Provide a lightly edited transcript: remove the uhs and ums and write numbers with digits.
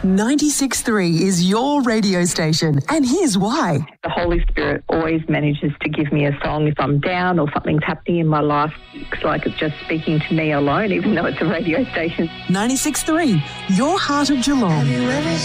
96.3 is your radio station, and here's why. The Holy Spirit always manages to give me a song if I'm down or something's happening in my life. It's like it's just speaking to me alone, even though it's a radio station. 96.3, your heart of Geelong.